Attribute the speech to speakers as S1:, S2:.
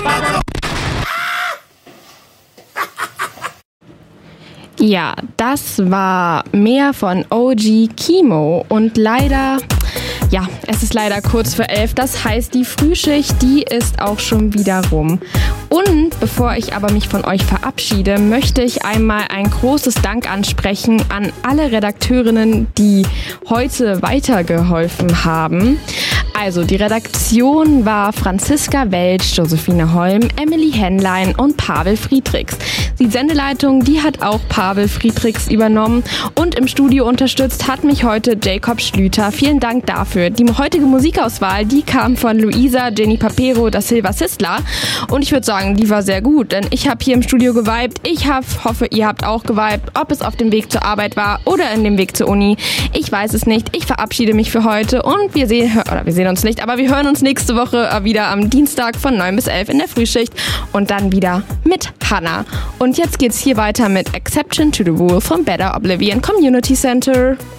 S1: Ja, das war mehr von OG Kimo und leider, ja, es ist leider kurz vor 11, das heißt, die Frühschicht, die ist auch schon wieder rum. Und bevor ich aber mich von euch verabschiede, möchte ich einmal ein großes Dank ansprechen an alle Redakteurinnen, die heute weitergeholfen haben. Also die Redaktion war Franziska Welsch, Josephine Holm, Emily Henlein und Pavel Friedrichs. Die Sendeleitung, die hat auch Pavel Friedrichs übernommen und im Studio unterstützt hat mich heute Jacob Schlüter. Vielen Dank dafür. Die heutige Musikauswahl, die kam von Luisa Jenny Papero da Silva Sisla und ich würde sagen, die war sehr gut, denn ich habe hier im Studio geweibt. Ich hoffe, ihr habt auch geweibt, ob es auf dem Weg zur Arbeit war oder in dem Weg zur Uni. Ich weiß es nicht. Ich verabschiede mich für heute und wir sehen uns nicht, aber wir hören uns nächste Woche wieder am Dienstag von 9 bis 11 in der Frühschicht und dann wieder mit Hannah. Und jetzt geht's hier weiter mit Exception to the Rule vom Better Oblivion Community Center.